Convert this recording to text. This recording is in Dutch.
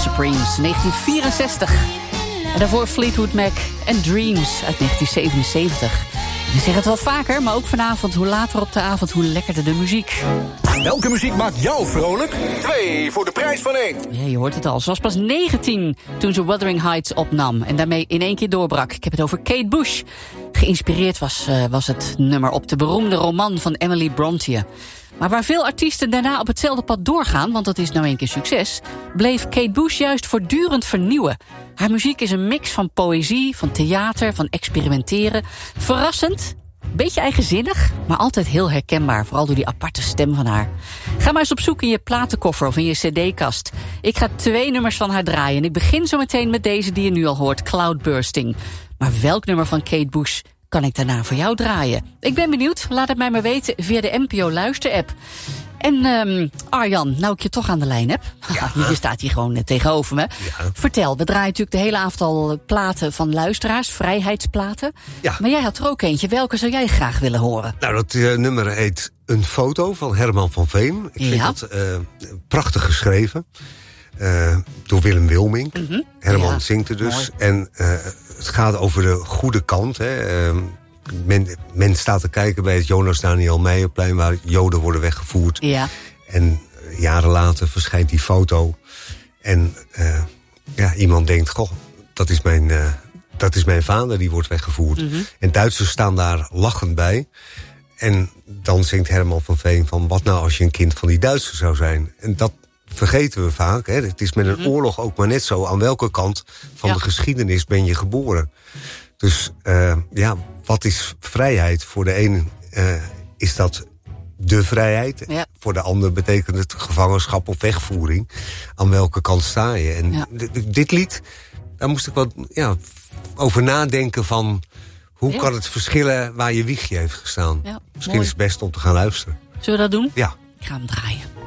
Supremes, 1964. En daarvoor Fleetwood Mac en Dreams uit 1977. We zeggen het wel vaker, maar ook vanavond. Hoe later op de avond, hoe lekkerder de muziek. Welke muziek maakt jou vrolijk? 2 voor de prijs van 1. Ja, je hoort het al. Ze was pas 19 toen ze Wuthering Heights opnam. En daarmee in één keer doorbrak. Ik heb het over Kate Bush. Geïnspireerd was het nummer op de beroemde roman van Emily Brontë. Maar waar veel artiesten daarna op hetzelfde pad doorgaan, want dat is nou een keer succes, bleef Kate Bush juist voortdurend vernieuwen. Haar muziek is een mix van poëzie, van theater, van experimenteren. Verrassend, beetje eigenzinnig, maar altijd heel herkenbaar. Vooral door die aparte stem van haar. Ga maar eens op zoek in je platenkoffer of in je cd-kast. Ik ga 2 nummers van haar draaien. En ik begin zo meteen met deze die je nu al hoort, Cloudbursting. Maar welk nummer van Kate Bush kan ik daarna voor jou draaien? Ik ben benieuwd, laat het mij maar weten via de NPO Luister-app. En Arjan, nou ik je toch aan de lijn heb. Ja. Je staat hier gewoon tegenover me. Ja. Vertel, we draaien natuurlijk de hele avond al platen van luisteraars, vrijheidsplaten. Ja. Maar jij had er ook eentje. Welke zou jij graag willen horen? Nou, dat nummer heet Een Foto van Herman van Veen. Ik vind dat prachtig geschreven. Door Willem Wilmink. Mm-hmm. Herman zingt er dus. Mooi. En het gaat over de goede kant. Hè. Men staat te kijken bij het Jonas Daniel Meijerplein, waar Joden worden weggevoerd. Ja. En jaren later verschijnt die foto. En iemand denkt, goh, dat is mijn vader, die wordt weggevoerd. Mm-hmm. En Duitsers staan daar lachend bij. En dan zingt Herman van Veen van, wat nou als je een kind van die Duitsers zou zijn? En dat vergeten we vaak. Hè? Het is met een oorlog ook maar net zo. Aan welke kant van de geschiedenis ben je geboren? Dus wat is vrijheid? Voor de een is dat de vrijheid. Ja. Voor de ander betekent het gevangenschap of wegvoering. Aan welke kant sta je? En dit lied, daar moest ik wat over nadenken van, hoe kan het verschillen waar je wiegje heeft gestaan? Ja, misschien is het best om te gaan luisteren. Zullen we dat doen? Ja. Ik ga hem draaien.